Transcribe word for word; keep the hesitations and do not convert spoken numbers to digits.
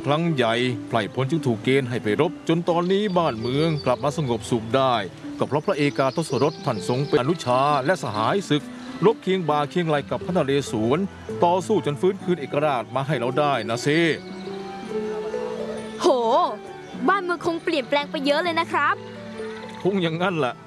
ครั้งใหญ่ไพร่พลจึงถูกเกณฑ์ให้ไปรบจนตอนนี้บ้านเมืองกลับมาสงบสุขได้ก็เพราะพระเอกาทศรถท่านทรงเป็นอนุชาและสหายศึกรบเคียงบ่าเคียงไหลกับพระนเรศวรต่อสู้จนฟื้นคืนเอกราชมาให้เราได้นะเซโหบ้านเมืองคงเปลี่ยนแปลงไปเยอะเลยนะครับคงอย่างนั้นแหละ